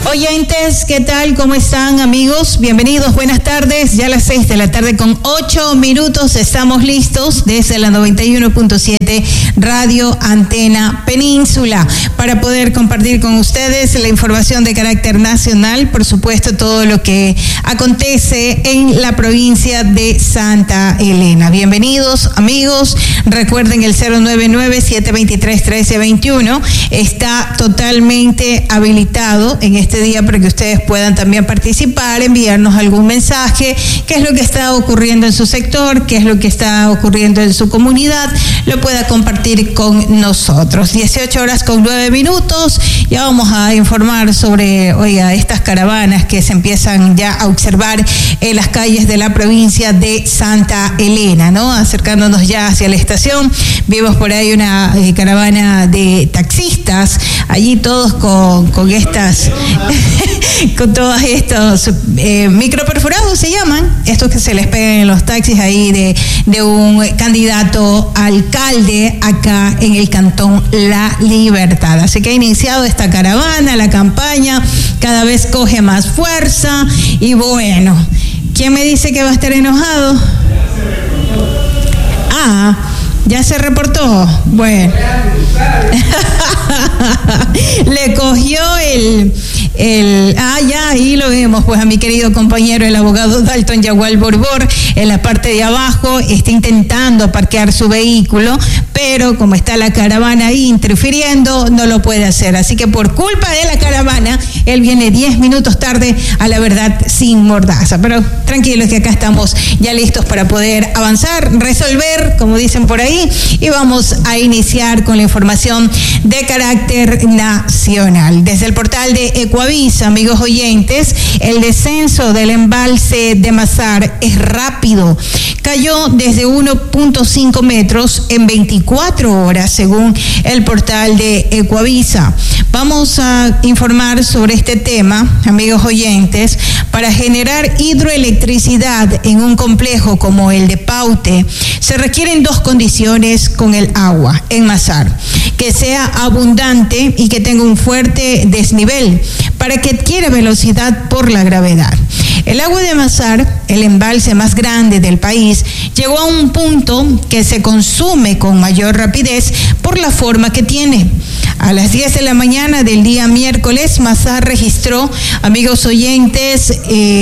Oyentes, ¿qué tal? ¿Cómo están, amigos? Bienvenidos, buenas tardes. Ya a las 6 de la tarde con 8 minutos estamos listos desde la 91.7 Radio Antena Península para poder compartir con ustedes la información de carácter nacional, por supuesto, todo lo que acontece en la provincia de Santa Elena. Bienvenidos, amigos. Recuerden el 099-723-1321 está totalmente habilitado en este día para que ustedes puedan también participar, enviarnos algún mensaje, qué es lo que está ocurriendo en su sector, qué es lo que está ocurriendo en su comunidad, lo pueda compartir con nosotros. 18:09. Ya vamos a informar sobre, estas caravanas que se empiezan ya a observar en las calles de la provincia de Santa Elena, ¿no? Acercándonos ya hacia la estación, vimos por ahí una caravana de taxistas, allí todos con estas, con todos estos microperforados se llaman, estos que se les pegan en los taxis ahí de un candidato a alcalde acá en el Cantón La Libertad. Así que ha iniciado esta caravana, la campaña cada vez coge más fuerza y bueno, ¿quién me dice que va a estar enojado? Ya se reportó. Bueno. Le cogió ya ahí lo vemos, pues a mi querido compañero, el abogado Dalton Yagual Borbor, en la parte de abajo, está intentando parquear su vehículo, pero como está la caravana ahí interfiriendo, no lo puede hacer. Así que por culpa de la caravana, él viene 10 minutos tarde, a la verdad, sin mordaza. Pero tranquilos que acá estamos ya listos para poder avanzar, resolver, como dicen por ahí, y vamos a iniciar con la información de carácter nacional. Desde el portal de Ecuavisa, amigos oyentes, el descenso del embalse de Mazar es rápido. Cayó desde 1.5 metros en 24 horas, según el portal de Ecuavisa. Vamos a informar sobre este tema, amigos oyentes. Para generar hidroelectricidad en un complejo como el de Paute, se requieren dos condiciones con el agua en Mazar: que sea abundante y que tenga un fuerte desnivel para que adquiera velocidad por la gravedad. El agua de Mazar, el embalse más grande del país, llegó a un punto que se consume con mayor rapidez por la forma que tiene. A las 10 de la mañana del día miércoles, Mazar registró, amigos oyentes,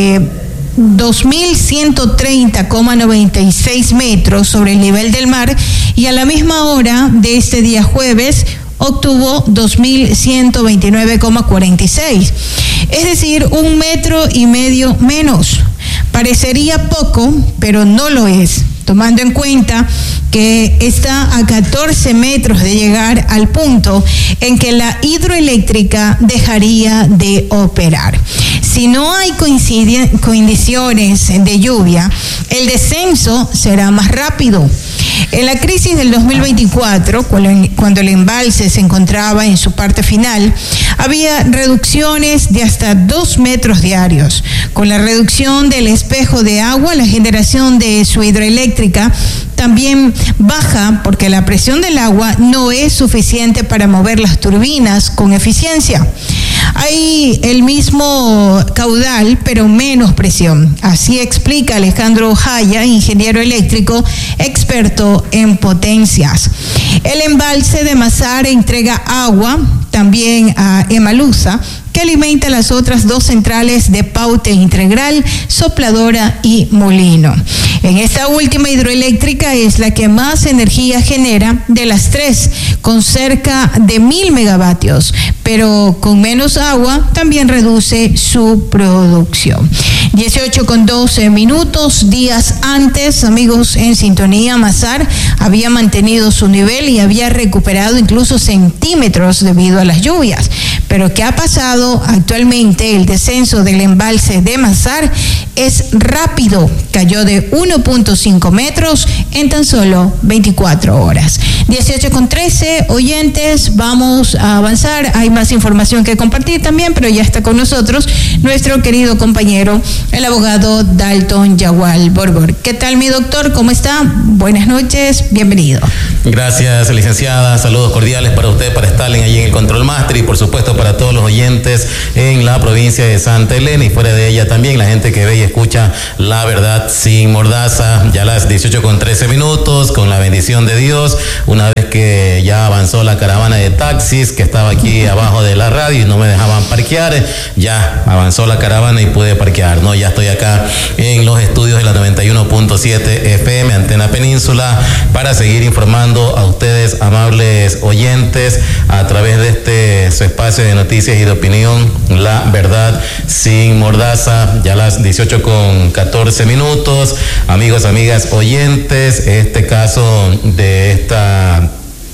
2.130,96 metros sobre el nivel del mar, y a la misma hora de este día jueves obtuvo 2.129,46, es decir, 1,5 metros menos. Parecería poco, pero no lo es, tomando en cuenta que está a 14 metros de llegar al punto en que la hidroeléctrica dejaría de operar. Si no hay condiciones de lluvia, el descenso será más rápido. En la crisis del 2024, cuando el embalse se encontraba en su parte final, había reducciones de hasta 2 metros diarios. Con la reducción del espejo de agua, la generación de su hidroeléctrica también baja porque la presión del agua no es suficiente para mover las turbinas con eficiencia. Hay el mismo caudal, pero menos presión. Así explica Alejandro Jaya, ingeniero eléctrico, experto en potencias. El embalse de Mazar entrega agua también a Emalusa, que alimenta las otras dos centrales de Paute Integral, Sopladora y Molino. En esta última hidroeléctrica es la que más energía genera de las tres, con cerca de 1.000 megavatios, pero con menos agua también reduce su producción. 18:12. Días antes, amigos en sintonía, Mazar había mantenido su nivel y había recuperado incluso centímetros debido a las lluvias. Pero ¿qué ha pasado? Actualmente el descenso del embalse de Mazar es rápido. Cayó de 1.5 metros en tan solo 24 horas. 18:13, oyentes, vamos a avanzar. Hay más información que compartir también, pero ya está con nosotros nuestro querido compañero, el abogado Dalton Yagual Borbor. ¿Qué tal, mi doctor? ¿Cómo está? Buenas noches, bienvenido. Gracias, licenciada. Saludos cordiales para usted, para Stalin, allí en el Control Master, y por supuesto para todos los oyentes en la provincia de Santa Elena y fuera de ella también, la gente que ve y escucha La Verdad Sin Mordaza. Ya a las 18:13, con la bendición de Dios, una vez que ya avanzó la caravana de taxis que estaba aquí abajo de la radio y no me dejaban parquear, ya avanzó la caravana y pude parquear, ¿no? Ya estoy acá en los estudios de la 91.7 FM, Antena Península, para seguir informando a ustedes, amables oyentes, a través de este su espacio de noticias y de opinión, La Verdad Sin Mordaza. Ya a las 18:14, amigos, amigas oyentes, este caso de esta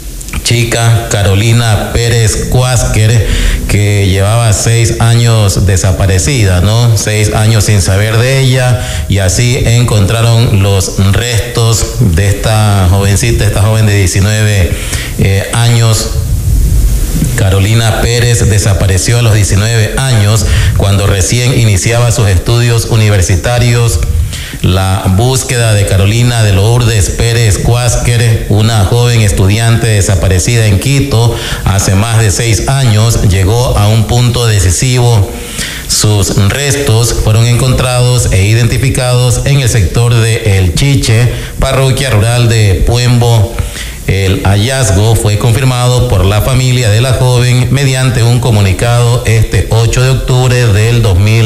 chica Carolina Pérez Cuásquer, que llevaba 6 años desaparecida, ¿no? 6 años sin saber de ella, y así encontraron los restos de esta jovencita, esta joven de 19 años. Carolina Pérez desapareció a los 19 años cuando recién iniciaba sus estudios universitarios. La búsqueda de Carolina de Lourdes Pérez Cuásquer, una joven estudiante desaparecida en Quito hace más de 6 años, llegó a un punto decisivo. Sus restos fueron encontrados e identificados en el sector de El Chiche, parroquia rural de Puembo. El hallazgo fue confirmado por la familia de la joven mediante un comunicado este 8 de octubre del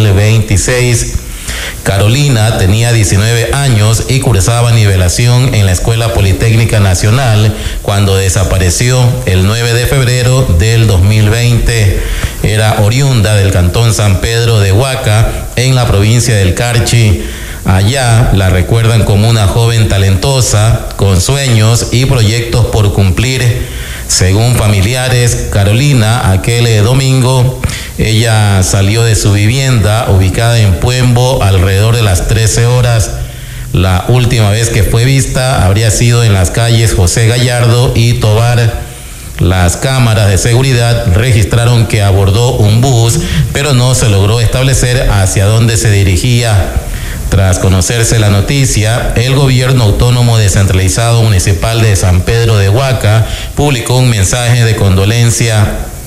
2026. Carolina tenía 19 años y cursaba nivelación en la Escuela Politécnica Nacional cuando desapareció el 9 de febrero del 2020. Era oriunda del cantón San Pedro de Huaca, en la provincia del Carchi. Allá la recuerdan como una joven talentosa, con sueños y proyectos por cumplir. Según familiares, Carolina, aquel domingo, ella salió de su vivienda ubicada en Puembo alrededor de las 13 horas. La última vez que fue vista habría sido en las calles José Gallardo y Tobar. Las cámaras de seguridad registraron que abordó un bus, pero no se logró establecer hacia dónde se dirigía. Tras conocerse la noticia, el gobierno autónomo descentralizado municipal de San Pedro de Huaca publicó un mensaje de condolencia.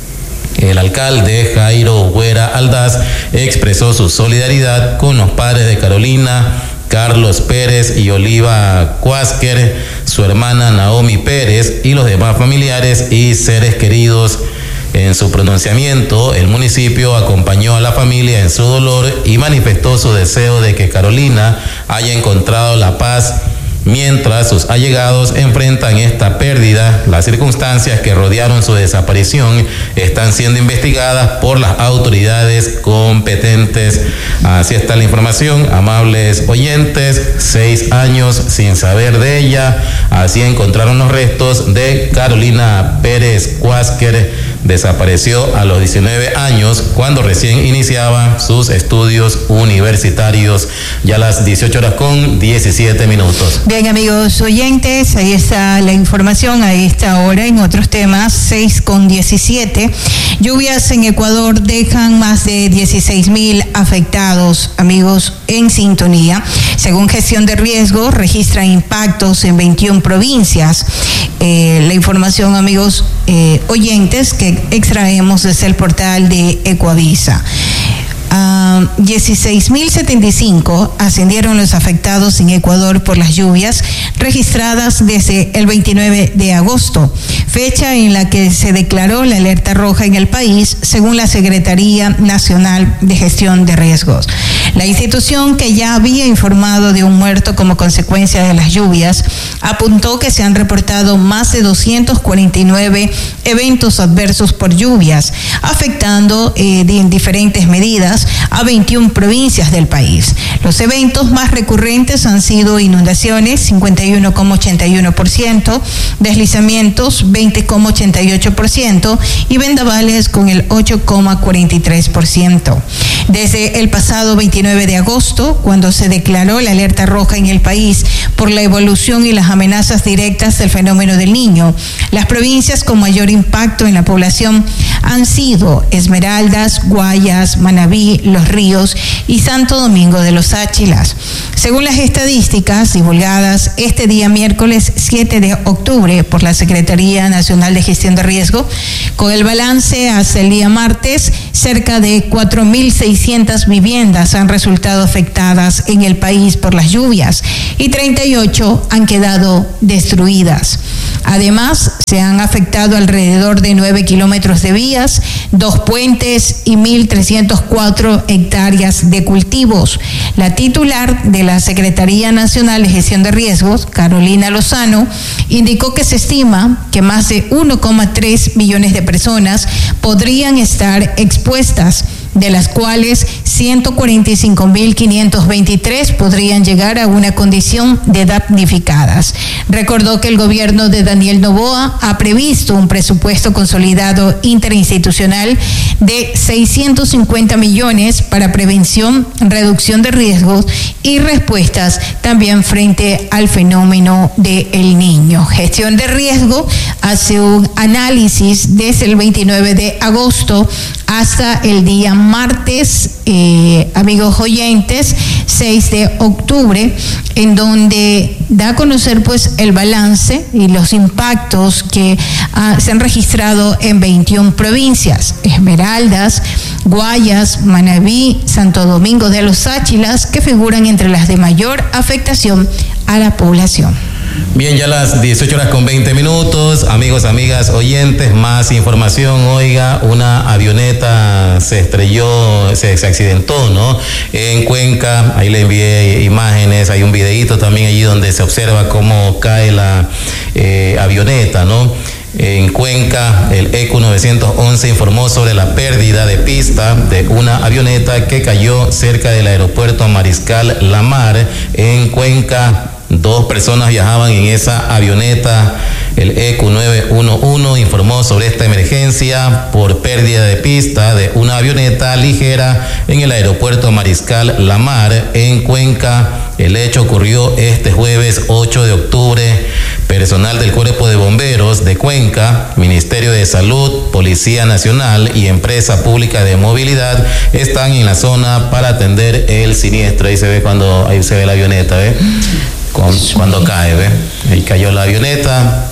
El alcalde Jairo Huera Aldaz expresó su solidaridad con los padres de Carolina, Carlos Pérez y Oliva Cuásquer, su hermana Naomi Pérez y los demás familiares y seres queridos. En su pronunciamiento, el municipio acompañó a la familia en su dolor y manifestó su deseo de que Carolina haya encontrado la paz. Mientras sus allegados enfrentan esta pérdida, las circunstancias que rodearon su desaparición están siendo investigadas por las autoridades competentes. Así está la información, amables oyentes. 6 años sin saber de ella. Así encontraron los restos de Carolina Pérez Cuásquer. Desapareció a los 19 años cuando recién iniciaba sus estudios universitarios. Ya a las 18:17. Bien, amigos oyentes, ahí está la información a esta hora. En otros temas, 6:17. Lluvias en Ecuador dejan más de 16,000 afectados, amigos, en sintonía. Según Gestión de Riesgo, registra impactos en 21 provincias. La información, amigos oyentes, que extraemos desde el portal de Ecuavisa. 16,075 ascendieron los afectados en Ecuador por las lluvias registradas desde el 29 de agosto, fecha en la que se declaró la alerta roja en el país, según la Secretaría Nacional de Gestión de Riesgos. La institución, que ya había informado de un muerto como consecuencia de las lluvias, apuntó que se han reportado más de 249 eventos adversos por lluvias, afectando en diferentes medidas a 21 provincias del país. Los eventos más recurrentes han sido inundaciones, 51,81%, deslizamientos, 20,88%, y vendavales con el 8,43%. Desde el pasado 29 de agosto, cuando se declaró la alerta roja en el país por la evolución y las amenazas directas del fenómeno del Niño, las provincias con mayor impacto en la población han sido Esmeraldas, Guayas, Manabí, Los Ríos y Santo Domingo de los Áchilas. Según las estadísticas divulgadas este día miércoles 7 de octubre por la Secretaría Nacional de Gestión de Riesgo, con el balance hasta el día martes, cerca de 4.600 viviendas han resultado afectadas en el país por las lluvias y 38 han quedado destruidas. Además, se han afectado alrededor de 9 kilómetros de vías, 2 puentes y 1.304 hectáreas de cultivos. La titular de la Secretaría Nacional de Gestión de Riesgos, Carolina Lozano, indicó que se estima que más de 1,3 millones de personas podrían estar expuestas, de las cuales 145.523 podrían llegar a una condición de damnificadas. Recordó que el gobierno de Daniel Noboa ha previsto un presupuesto consolidado interinstitucional de 650 millones para prevención, reducción de riesgos y respuestas también frente al fenómeno del Niño. Gestión de riesgo hace un análisis desde el 29 de agosto hasta el día martes, amigos oyentes, 6 de octubre, en donde da a conocer pues el balance y los impactos que se han registrado en 21 provincias: Esmeraldas, Guayas, Manabí, Santo Domingo de los Áchilas, que figuran entre las de mayor afectación a la población. Bien, ya las 18:20, amigos, amigas, oyentes, más información. Oiga, una avioneta se estrelló, se accidentó, ¿no? En Cuenca, ahí le envié imágenes, hay un videíto también allí donde se observa cómo cae la avioneta, ¿no? En Cuenca, el ECU 911 informó sobre la pérdida de pista de una avioneta que cayó cerca del aeropuerto Mariscal Lamar en Cuenca. 2 personas viajaban en esa avioneta. El ECU 911 informó sobre esta emergencia por pérdida de pista de una avioneta ligera en el aeropuerto Mariscal Lamar en Cuenca. El hecho ocurrió este jueves 8 de octubre. Personal del Cuerpo de Bomberos de Cuenca, Ministerio de Salud, Policía Nacional y Empresa Pública de Movilidad están en la zona para atender el siniestro. Ahí se ve ahí se ve la avioneta, ¿ve? Cuando cae, ¿ve? Ahí cayó la avioneta,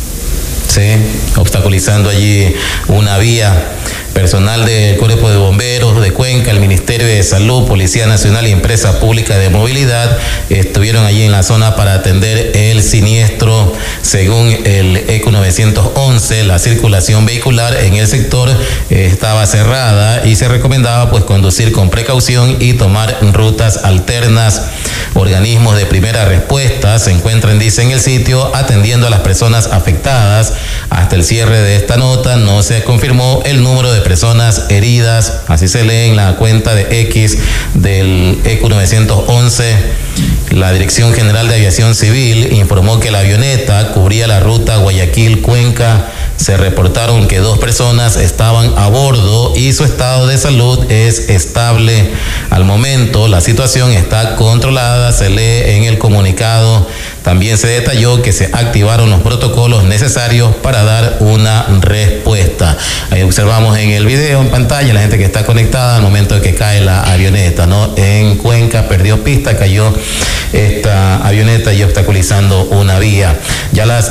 sí, obstaculizando allí una vía. Personal del Cuerpo de Bomberos de Cuenca, el Ministerio de Salud, Policía Nacional y Empresa Pública de Movilidad estuvieron allí en la zona para atender el siniestro. Según el ECU 911, la circulación vehicular en el sector estaba cerrada y se recomendaba pues conducir con precaución y tomar rutas alternas. Organismos de primera respuesta se encuentran, dice, en el sitio atendiendo a las personas afectadas. Hasta el cierre de esta nota no se confirmó el número de personas heridas. Así se lee en la cuenta de X del ECU 911. La Dirección General de Aviación Civil informó que la avioneta cubría la ruta Guayaquil-Cuenca. Se reportaron que 2 personas estaban a bordo y su estado de salud es estable. Al momento, la situación está controlada, se lee en el comunicado. También se detalló que se activaron los protocolos necesarios para dar una respuesta. Ahí observamos en el video, en pantalla, la gente que está conectada al momento de que cae la avioneta, ¿no? En Cuenca perdió pista, cayó esta avioneta y obstaculizando una vía. Ya las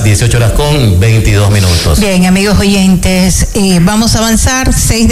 18:22. Bien, amigos oyentes, vamos a avanzar,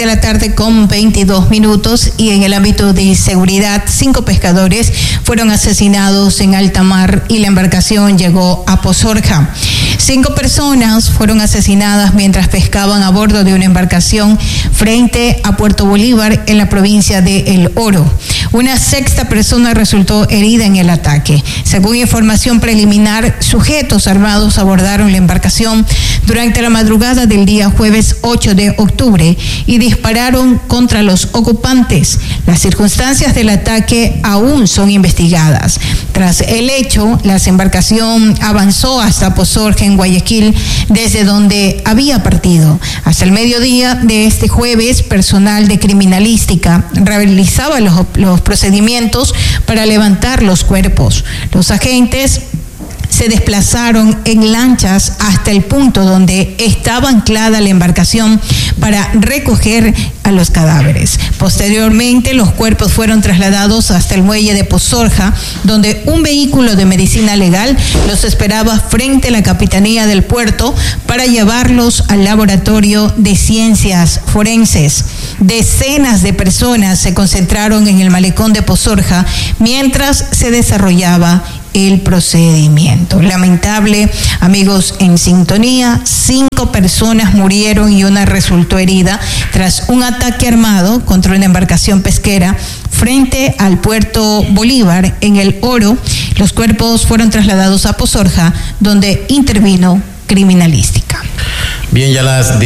6:22 y en el ámbito de seguridad, 5 pescadores fueron asesinados en alta mar y la embarcación llegó a Pozorja. 5 personas fueron asesinadas mientras pescaban a bordo de una embarcación frente a Puerto Bolívar en la provincia de El Oro. Una sexta persona resultó herida en el ataque. Según información preliminar, sujetos armados abordaron la embarcación durante la madrugada del día jueves 8 de octubre y dispararon contra los ocupantes. Las circunstancias del ataque aún son investigadas. Tras el hecho, la embarcación avanzó hasta Pozorja, en Guayaquil, desde donde había partido. Hasta el mediodía de este jueves, personal de criminalística realizaba los procedimientos para levantar los cuerpos. Los agentes se desplazaron en lanchas hasta el punto donde estaba anclada la embarcación para recoger a los cadáveres. Posteriormente, los cuerpos fueron trasladados hasta el muelle de Pozorja, donde un vehículo de medicina legal los esperaba frente a la capitanía del puerto para llevarlos al laboratorio de ciencias forenses. Decenas de personas se concentraron en el malecón de Pozorja mientras se desarrollaba el procedimiento. Lamentable, amigos en sintonía, 5 personas murieron y una resultó herida tras un ataque armado contra una embarcación pesquera frente al puerto Bolívar en El Oro. Los cuerpos fueron trasladados a Pozorja, donde intervino criminalística. Bien, ya las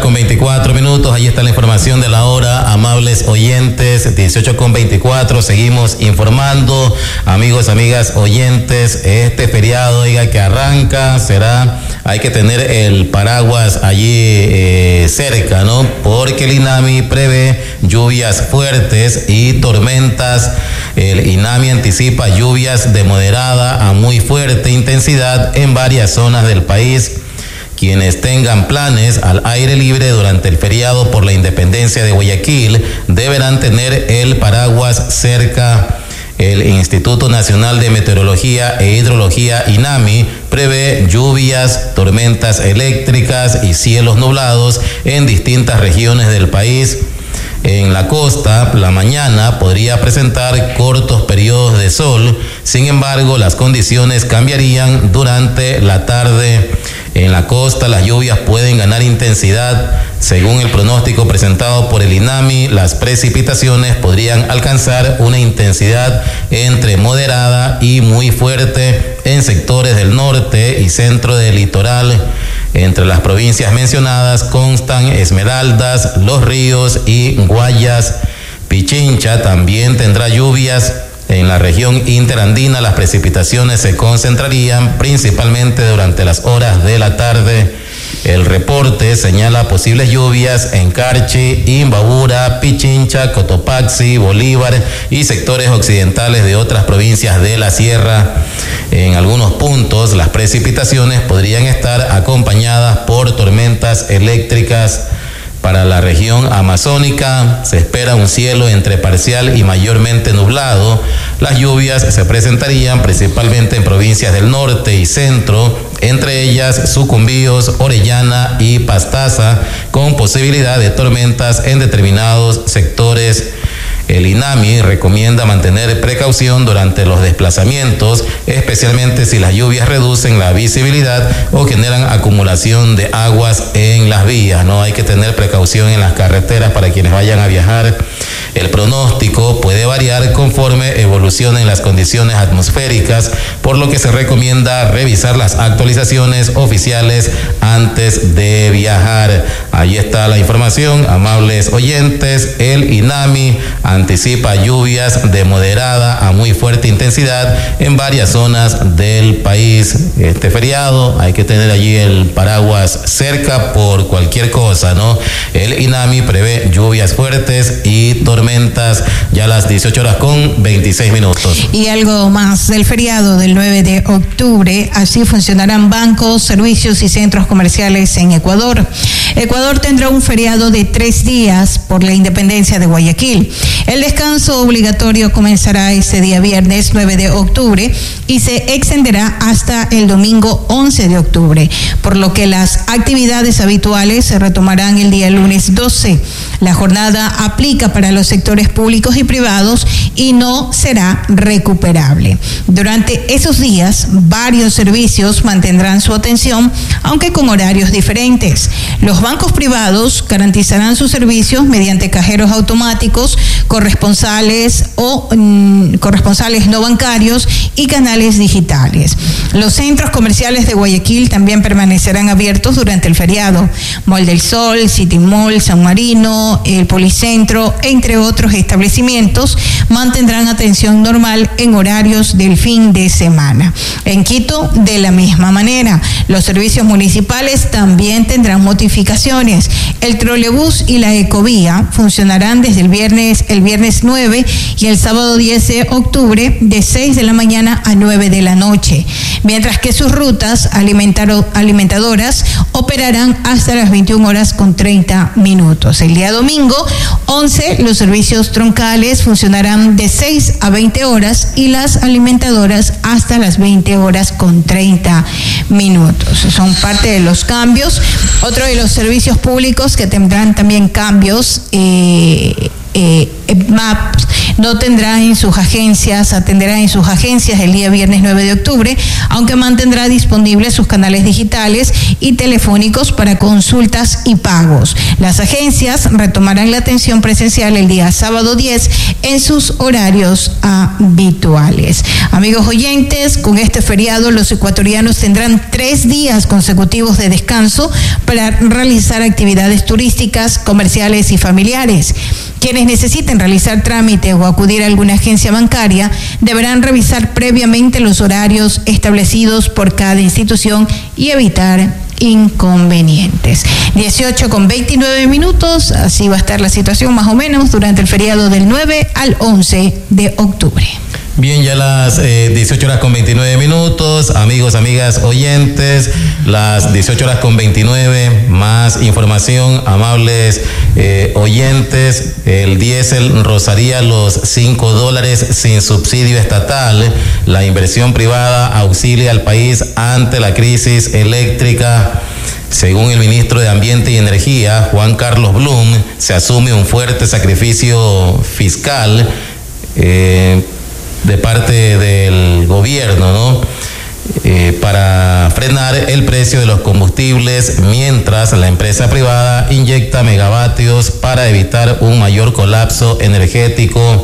18:24, ahí está la información de la hora, amables oyentes, 18:24, seguimos informando, amigos, amigas, oyentes, este feriado, oiga, que arranca, hay que tener el paraguas allí cerca, ¿no? Porque el INAMI prevé lluvias fuertes y tormentas. El INAMI anticipa lluvias de moderada a muy fuerte intensidad en varias zonas del país. Quienes tengan planes al aire libre durante el feriado por la independencia de Guayaquil deberán tener el paraguas cerca. El Instituto Nacional de Meteorología e Hidrología, INAMI, prevé lluvias, tormentas eléctricas y cielos nublados en distintas regiones del país. En la costa, la mañana podría presentar cortos periodos de sol, sin embargo, las condiciones cambiarían durante la tarde. En la costa, las lluvias pueden ganar intensidad. Según el pronóstico presentado por el INAMI, las precipitaciones podrían alcanzar una intensidad entre moderada y muy fuerte en sectores del norte y centro del litoral. Entre las provincias mencionadas constan Esmeraldas, Los Ríos y Guayas. Pichincha también tendrá lluvias. En la región interandina, las precipitaciones se concentrarían principalmente durante las horas de la tarde. El reporte señala posibles lluvias en Carchi, Imbabura, Pichincha, Cotopaxi, Bolívar y sectores occidentales de otras provincias de la sierra. En algunos puntos, las precipitaciones podrían estar acompañadas por tormentas eléctricas. Para la región amazónica se espera un cielo entre parcial y mayormente nublado. Las lluvias se presentarían principalmente en provincias del norte y centro, entre ellas Sucumbíos, Orellana y Pastaza, con posibilidad de tormentas en determinados sectores. El INAMI recomienda mantener precaución durante los desplazamientos, especialmente si las lluvias reducen la visibilidad o generan acumulación de aguas en las vías. No hay que tener precaución en las carreteras para quienes vayan a viajar. El pronóstico puede variar conforme evolucionen las condiciones atmosféricas, por lo que se recomienda revisar las actualizaciones oficiales antes de viajar. Ahí está la información, amables oyentes. El INAMI anticipa lluvias de moderada a muy fuerte intensidad en varias zonas del país. Este feriado hay que tener allí el paraguas cerca por cualquier cosa, ¿no? El INAMI prevé lluvias fuertes y tormentas. Ya a las 18:26. Y algo más del feriado del 9 de octubre, así funcionarán bancos, servicios y centros comerciales en Ecuador. Ecuador tendrá un feriado de 3 días por la independencia de Guayaquil. El descanso obligatorio comenzará este día viernes 9 de octubre y se extenderá hasta el domingo 11 de octubre, por lo que las actividades habituales se retomarán el día lunes 12. La jornada aplica para los sectores públicos y privados y no será recuperable. Durante esos días, varios servicios mantendrán su atención, aunque con horarios diferentes. Los bancos privados garantizarán sus servicios mediante cajeros automáticos, corresponsales no bancarios y canales digitales. Los centros comerciales de Guayaquil también permanecerán abiertos durante el feriado. Mall del Sol, City Mall, San Marino, el Policentro, entre otros establecimientos, mantendrán atención normal en horarios del fin de semana. En Quito, de la misma manera, los servicios municipales también tendrán modificaciones. El trolebús y la ecovía funcionarán desde el viernes 9 y el sábado 10 de octubre de 6 de la mañana a 9 de la noche, mientras que sus rutas alimentadoras operarán hasta las 21:30. El día domingo 11, los servicios troncales funcionarán de 6 a 20 horas y las alimentadoras hasta las 20:30. Son parte de los cambios. Otro de los servicios públicos que tendrán también cambios, MAPS no atenderá en sus agencias el día viernes 9 de octubre, aunque mantendrá disponibles sus canales digitales y telefónicos para consultas y pagos. Las agencias retomarán la atención presencial el día sábado 10 en sus horarios habituales. Amigos oyentes, con este feriado los ecuatorianos tendrán 3 días consecutivos de descanso para realizar actividades turísticas, comerciales y familiares. Quienes necesiten realizar trámite o acudir a alguna agencia bancaria deberán revisar previamente los horarios establecidos por cada institución y evitar inconvenientes. 18:29, así va a estar la situación más o menos durante el feriado del 9 al 11 de octubre. Bien, ya las 18:29, amigos, amigas, oyentes, las 18:29, más información, amables oyentes. El diésel rozaría los $5 sin subsidio estatal. La inversión privada auxilia al país ante la crisis eléctrica. Según el ministro de Ambiente y Energía, Juan Carlos Blum, se asume un fuerte sacrificio fiscal de parte del gobierno, ¿no? Para frenar el precio de los combustibles, mientras la empresa privada inyecta megavatios para evitar un mayor colapso energético.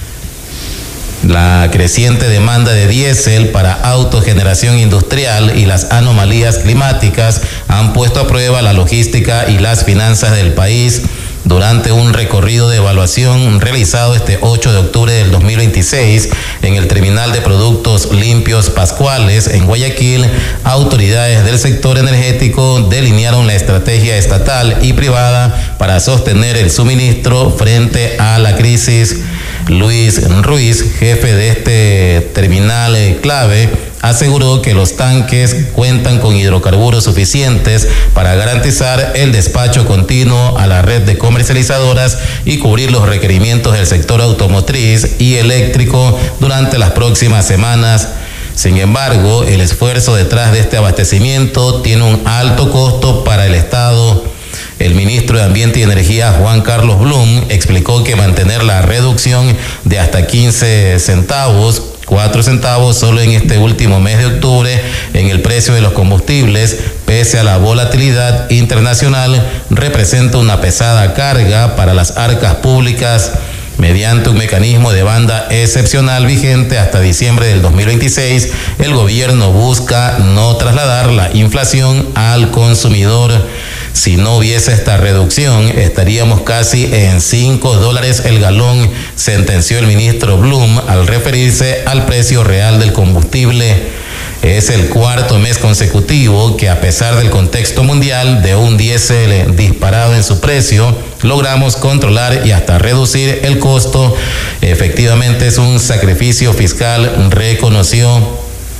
La creciente demanda de diésel para autogeneración industrial y las anomalías climáticas han puesto a prueba la logística y las finanzas del país. Durante un recorrido de evaluación realizado este 8 de octubre del 2026 en el Terminal de Productos Limpios Pascuales en Guayaquil, autoridades del sector energético delinearon la estrategia estatal y privada para sostener el suministro frente a la crisis. Luis Ruiz, jefe de este terminal clave, aseguró que los tanques cuentan con hidrocarburos suficientes para garantizar el despacho continuo a la red de comercializadoras y cubrir los requerimientos del sector automotriz y eléctrico durante las próximas semanas. Sin embargo, el esfuerzo detrás de este abastecimiento tiene un alto costo para el Estado. El ministro de Ambiente y Energía, Juan Carlos Blum, explicó que mantener la reducción de hasta 15 centavos, 4 centavos solo en este último mes de octubre en el precio de los combustibles, pese a la volatilidad internacional, representa una pesada carga para las arcas públicas. Mediante un mecanismo de banda excepcional vigente hasta diciembre del 2026, el gobierno busca no trasladar la inflación al consumidor. Si no hubiese esta reducción, estaríamos casi en $5 el galón, sentenció el ministro Blum al referirse al precio real del combustible. Es el cuarto mes consecutivo que, a pesar del contexto mundial de un diésel disparado en su precio, logramos controlar y hasta reducir el costo. Efectivamente es un sacrificio fiscal, reconoció.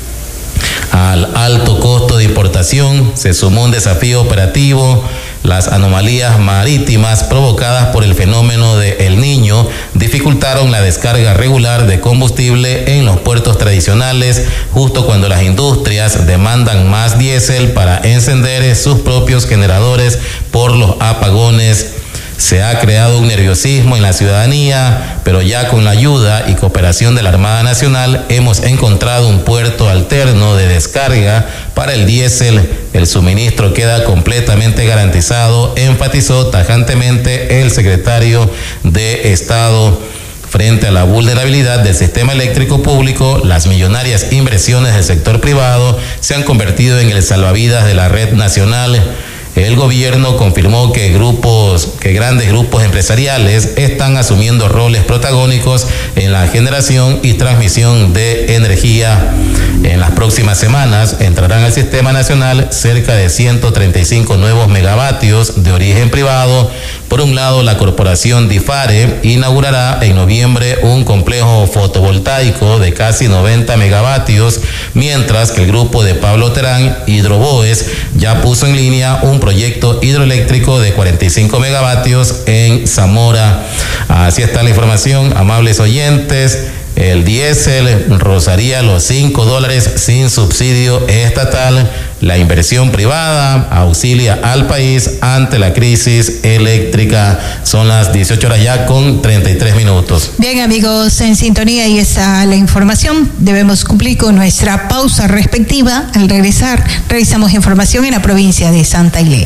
Al alto costo de importación se sumó un desafío operativo. Las anomalías marítimas provocadas por el fenómeno de El Niño dificultaron la descarga regular de combustible en los puertos tradicionales, justo cuando las industrias demandan más diésel para encender sus propios generadores por los apagones. Se ha creado un nerviosismo en la ciudadanía, pero ya con la ayuda y cooperación de la Armada Nacional hemos encontrado un puerto alterno de descarga para el diésel. El suministro queda completamente garantizado, enfatizó tajantemente el secretario de Estado. Frente a la vulnerabilidad del sistema eléctrico público, las millonarias inversiones del sector privado se han convertido en el salvavidas de la red nacional. El gobierno confirmó que grandes grupos empresariales están asumiendo roles protagónicos en la generación y transmisión de energía. En las próximas semanas entrarán al sistema nacional cerca de 135 nuevos megavatios de origen privado. Por un lado, la corporación DIFARE inaugurará en noviembre un complejo fotovoltaico de casi 90 megavatios, mientras que el grupo de Pablo Terán, Hidroboes, ya puso en línea un proyecto hidroeléctrico de 45 megavatios en Zamora. Así está la información, amables oyentes. El diésel rozaría los $5 sin subsidio estatal. La inversión privada auxilia al país ante la crisis eléctrica. Son las 18 horas ya con 33 minutos. Bien, amigos, en sintonía, y está la información. Debemos cumplir con nuestra pausa respectiva. Al regresar, revisamos información en la provincia de Santa Elena.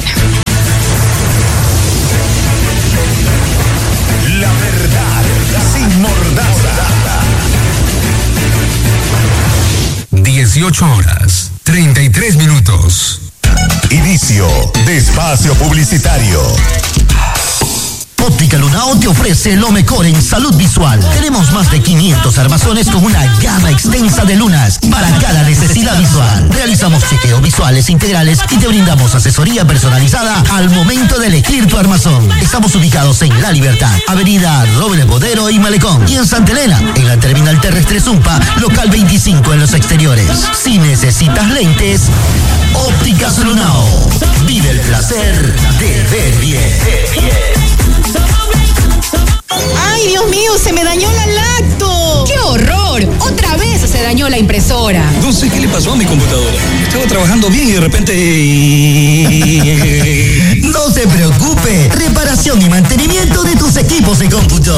La verdad sin mordaza. 18 horas, 33 minutos. Inicio de espacio publicitario. Óptica Lunao te ofrece lo mejor en salud visual. Tenemos más de 500 armazones con una gama extensa de lunas para cada necesidad visual. Realizamos chequeos visuales integrales y te brindamos asesoría personalizada al momento de elegir tu armazón. Estamos ubicados en La Libertad, Avenida Robles Bodero y Malecón. Y en Santa Elena, en la terminal terrestre Zumpa, local 25 en los exteriores. Si necesitas lentes, Ópticas Lunao. Vive el placer de ver bien. ¡Ay, Dios mío! ¡Se me dañó la lacto! ¡Qué horror! ¡Otra vez se dañó la impresora! No sé qué le pasó a mi computadora. Estaba trabajando bien y de repente... No se preocupe. Reparación y mantenimiento de tus equipos de cómputo.